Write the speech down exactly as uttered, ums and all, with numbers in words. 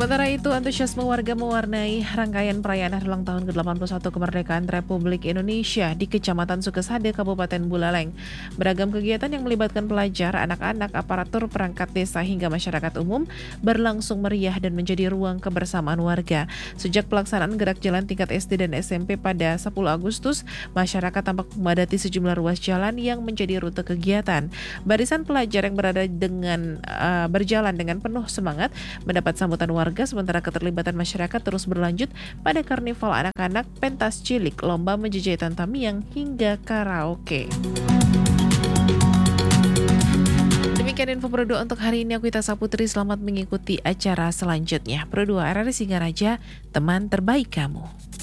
Sementara itu, antusiasme warga mewarnai rangkaian perayaan hari ulang tahun ke delapan puluh satu kemerdekaan Republik Indonesia di Kecamatan Sukesade, Kabupaten Buleleng. Beragam kegiatan yang melibatkan pelajar, anak-anak, aparatur perangkat desa hingga masyarakat umum berlangsung meriah dan menjadi ruang kebersamaan warga. Sejak pelaksanaan gerak jalan tingkat S D dan S M P pada sepuluh Agustus, masyarakat tampak memadati sejumlah ruas jalan yang menjadi rute kegiatan. Barisan pelajar yang berada dengan uh, berjalan dengan penuh semangat mendapat sambutan warga, sementara keterlibatan masyarakat terus berlanjut pada karnival anak-anak, pentas cilik, lomba menjejai tamiang hingga karaoke. Demikian info Pro dua untuk hari ini. Aku Ita Saputri, selamat mengikuti acara selanjutnya. Pro dua R R I Singaraja, teman terbaik kamu.